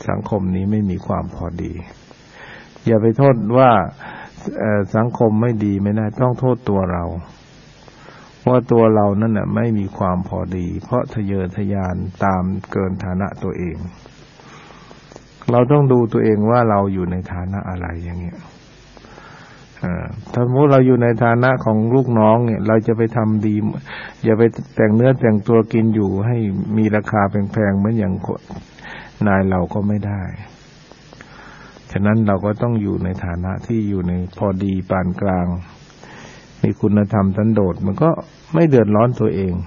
สังคมนี้ไม่มีความพอดีอย่าไปโทษว่าสังคมไม่ดีไม่ได้ต้องโทษตัวเราว่าตัวเรานั่นน่ะไม่มีความพอดีเพราะทะเยอทะยานตามเกินฐานะตัวเองเราต้องดูตัวเองว่าเราอยู่ในฐานะอะไรอย่างเงี้ยถ้าสมมติเราอยู่ในฐานะของลูกน้องเนี่ยเราจะไปทำดีอย่าไปแต่งเนื้อแต่งตัวกินอยู่ให้มีราคาแพงๆเหมือนอย่างนายเราก็ไม่ได้ฉะนั้นเราก็ต้องอยู่ในฐานะที่อยู่ในพอดีปานกลางมีคุณธรรมสันโดษมันก็ไม่เดือดร้อนตัวเอง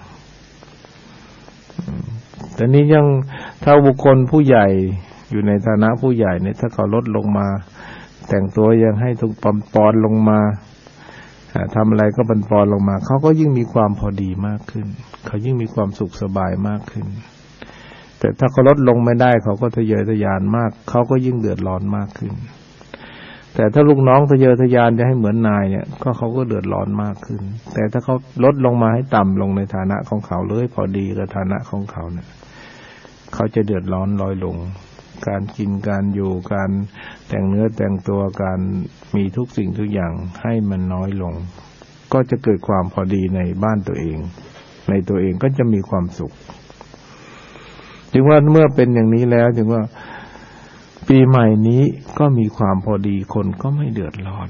แต่นี้ยังถ้าบุคคลผู้ใหญ่อยู่ในฐานะผู้ใหญ่เนี่ยถ้าเขาลดลงมาแต่งตัวยังให้ทุกปอนลงมาทำอะไรก็ปอนลงมาเขาก็ยิ่งมีความพอดีมากขึ้นเขายิ่งมีความสุขสบายมากขึ้นแต่ถ้าเขาลดลงไม่ได้เขาก็ทะเยอทะยานมากเขาก็ยิ่งเดือดร้อนมากขึ้นแต่ถ้าลูกน้องทะเยอทะยานจะให้เหมือนนายเนี่ยก็เขาก็เดือดร้อนมากขึ้นแต่ถ้าเขาลดลงมาให้ต่ำลงในฐานะของเขาเลยพอดีกับฐานะของเขาเนี่ยเขาจะเดือดร้อนน้อยลงการกินการอยู่การแต่งเนื้อแต่งตัวการมีทุกสิ่งทุกอย่างให้มันน้อยลงก็จะเกิดความพอดีในบ้านตัวเองในตัวเองก็จะมีความสุขจึงว่าเมื่อเป็นอย่างนี้แล้วจึงว่าปีใหม่นี้ก็มีความพอดีคนก็ไม่เดือดร้อน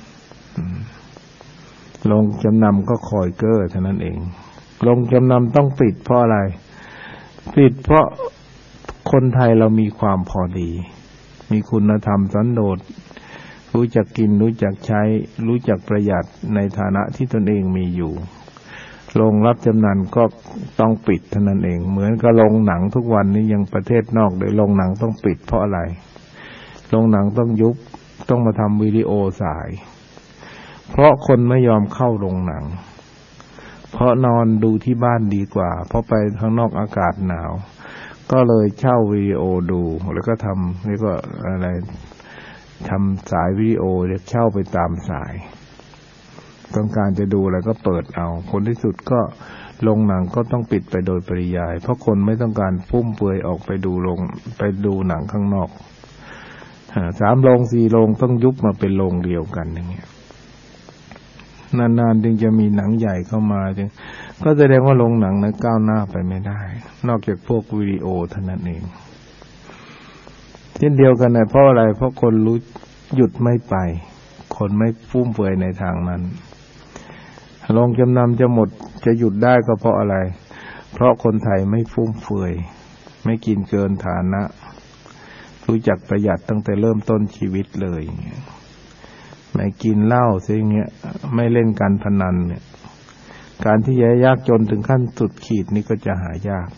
ลงจำนำก็คอยเก้อเท่านั้นเองลงจำนำต้องปิดเพราะอะไรปิดเพราะคนไทยเรามีความพอดีมีคุณธรรมสันโดษรู้จักกินรู้จักใช้รู้จักประหยัดในฐานะที่ตนเองมีอยู่โรงรับจำนำก็ต้องปิดเท่านั้นเองเหมือนกับโรงหนังทุกวันนี้ยังประเทศนอกโดยโรงหนังต้องปิดเพราะอะไรโรงหนังต้องยุบต้องมาทำวิดีโอสายเพราะคนไม่ยอมเข้าโรงหนังเพราะนอนดูที่บ้านดีกว่าเพราะไปข้างนอกอากาศหนาวก็เลยเช่าวิดีโอดูแล้วก็ทำนี่ก็อะไรทำสายวิดีโอเช่าไปตามสายต้องการจะดูอะไรก็เปิดเอาผลที่สุดก็โรงหนังก็ต้องปิดไปโดยปริยายเพราะคนไม่ต้องการฟุ่มเฟือยออกไปดูหนังข้างนอก3 โรง 4 โรงต้องยุบมาเป็นโรงเดียวกันอย่างเงี้ยนานๆจึงจะมีหนังใหญ่เข้ามาจึงก็แสดงว่าโรงหนังนั้นก้าวหน้าไปไม่ได้นอกจากพวกวิดีโอเท่านั้นเองเช่นเดียวกันนะเพราะอะไรเพราะคนรู้หยุดไม่ไปคนไม่ฟุ่มเฟือยในทางนั้นโรงจำนำจะหมดจะหยุดได้ก็เพราะอะไรเพราะคนไทยไม่ฟุ่มเฟือยไม่กินเกินฐานะรู้จักประหยัดตั้งแต่เริ่มต้นชีวิตเลยไม่กินเหล้าซิอย่างเงี้ยไม่เล่นการพนันเนี่ยการที่จะยากจนถึงขั้นสุดขีดนี่ก็จะหายาก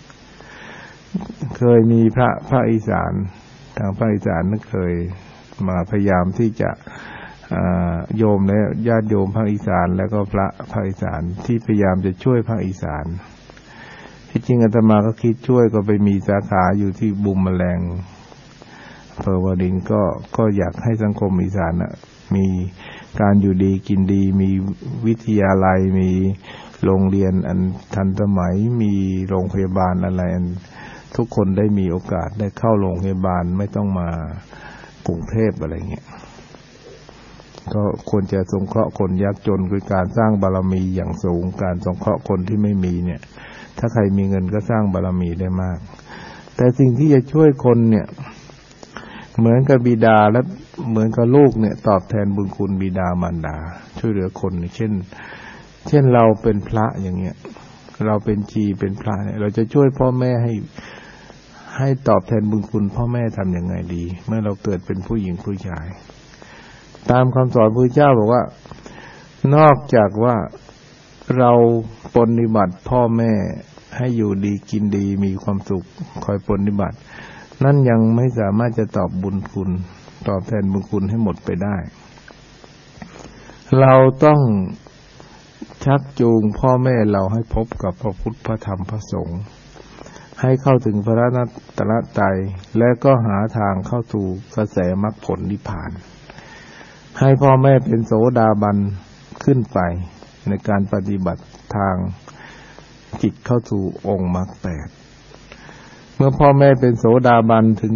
เคยมีพระอีสานทางภาคอีสานนั้นเคยมาพยายามที่จะโยมและญาติโยมภาคอีสานแล้วก็พระภาคอีสานที่พยายามจะช่วยภาคอีสานที่จริงอาตมาก็คิดช่วยก็ไปมีสาขาอยู่ที่บุมแมลงอำเภอวารินก็อยากให้สังคมอีสานมีการอยู่ดีกินดีมีวิทยาลัยมีโรงเรียนอันทันสมัยมีโรงพยาบาลอะไรอันทุกคนได้มีโอกาสได้เข้าโรงพยาบาลไม่ต้องมากรุงเทพอะไรเงี้ยก็ควรจะสงเคราะห์คนยากจนคือการสร้างบารมีอย่างสูงการสงเคราะห์คนที่ไม่มีเนี่ยถ้าใครมีเงินก็สร้างบารมีได้มากแต่สิ่งที่จะช่วยคนเนี่ยเหมือนกับบิดาและเหมือนกับลูกเนี่ยตอบแทนบุญคุณบิดามารดาช่วยเหลือคนเช่นเราเป็นพระอย่างเงี้ยเราเป็นชีเป็นพระเนี่ยเราจะช่วยพ่อแม่ให้ตอบแทนบุญคุณพ่อแม่ทำยังไงดีเมื่อเราเกิดเป็นผู้หญิงผู้ชายตามคำสอนพระเจ้าบอกว่านอกจากว่าเราปฏิบัติพ่อแม่ให้อยู่ดีกินดีมีความสุขคอยปฏิบัตินั่นยังไม่สามารถจะตอบบุญคุณตอบแทนบุญคุณให้หมดไปได้เราต้องชักจูงพ่อแม่เราให้พบกับพระพุทธพระธรรมพระสงฆ์ให้เข้าถึงพระรัตนตรัยและก็หาทางเข้าสู่กระแสมรรคผลนิพพานให้พ่อแม่เป็นโสดาบันขึ้นไปในการปฏิบัติทางจิตเข้าสู่องค์มรรค 8เมื่อพ่อแม่เป็นโสดาบันถึง